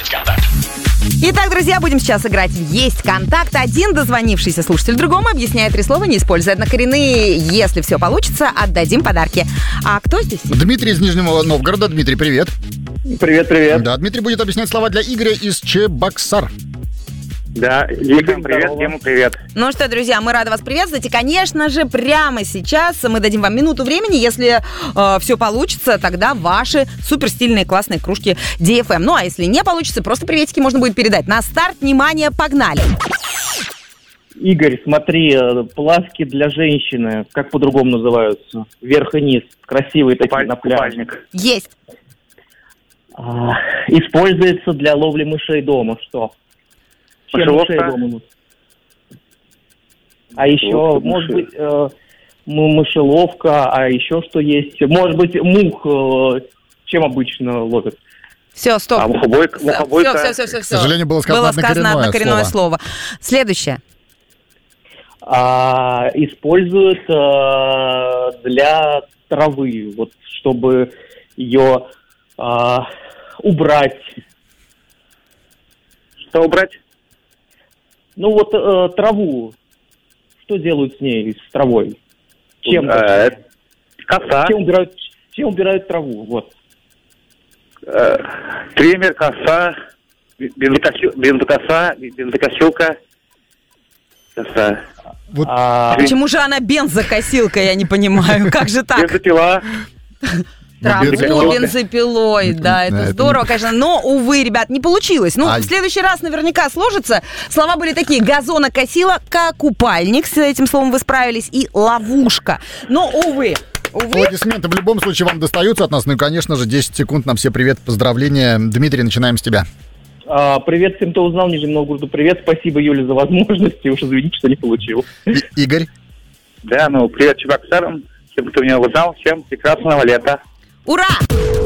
«Есть контакт». Итак, друзья, будем сейчас играть в «Есть контакт». Один дозвонившийся слушатель другому объясняет 3 слова, не используя однокоренные. Если все получится, отдадим подарки. А кто здесь? Дмитрий из Нижнего Новгорода. Дмитрий, привет. Привет. Да, Дмитрий будет объяснять слова для Игоря из Чебоксар. Да, Игорь, привет, Дима, привет. Ну что, друзья, мы рады вас приветствовать. И, конечно же, прямо сейчас мы дадим вам минуту времени. Если все получится, тогда ваши суперстильные классные кружки DFM. Ну, а если не получится, просто приветики можно будет передать. На старт, внимание, погнали. Игорь, смотри, плавки для женщины, как по-другому называются? Вверх и низ, красивые такие на пляже. Есть. Используется для ловли мышей дома, что? Чем мышей дома? А еще, может быть, мышеловка, а еще что есть? Может быть, мух, чем обычно ловят? Все, стоп. А мухобойка? Все. К сожалению, было сказано однокоренное слово. Следующее. Используют для травы, вот, чтобы ее убрать. Что убрать? Ну вот траву. Что делают с ней, с травой? Чем? Коса. Чем убирают траву? Вот. Триммер, коса, бензокосилка. Коса. Вот. Почему же она бензокосилка, я не понимаю. Как же так? Бензопила. Траву бензопилой, да, это здорово, конечно. Но, увы, ребят, не получилось. Ну, в следующий раз наверняка сложится. Слова были такие: газонокосилка, купальник, с этим словом вы справились, и ловушка. Но, увы. Аплодисменты в любом случае вам достаются от нас. Ну и, конечно же, 10 секунд на все привет, поздравления. Дмитрий, начинаем с тебя. Привет всем, кто узнал, Нижнему Новгороду. Привет, спасибо, Юле, за возможность. Уж извините, что не получил. Игорь. Да, привет Чебоксарам. Всем, кто меня узнал, всем прекрасного лета. Ура!